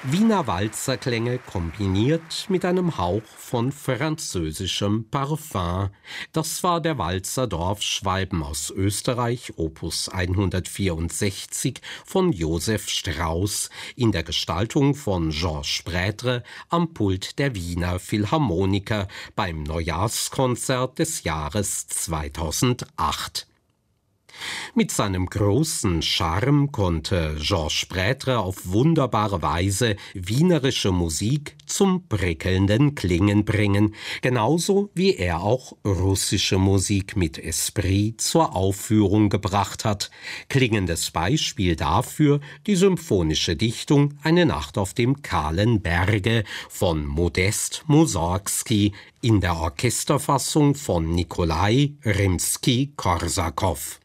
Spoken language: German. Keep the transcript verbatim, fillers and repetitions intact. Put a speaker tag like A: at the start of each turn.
A: Wiener Walzerklänge kombiniert mit einem Hauch von französischem Parfum. Das war der Walzer Dorfschwalben aus Österreich, Opus hundertvierundsechzig von Josef Strauss, in der Gestaltung von Georges Prêtre am Pult der Wiener Philharmoniker beim Neujahrskonzert des Jahres zweitausendacht. Mit seinem großen Charme konnte Georges Prêtre auf wunderbare Weise wienerische Musik zum prickelnden Klingen bringen, genauso wie er auch russische Musik mit Esprit zur Aufführung gebracht hat. Klingendes Beispiel dafür die symphonische Dichtung Eine Nacht auf dem kahlen Berge von Modest Mussorgsky in der Orchesterfassung von Nikolai Rimski-Korsakow.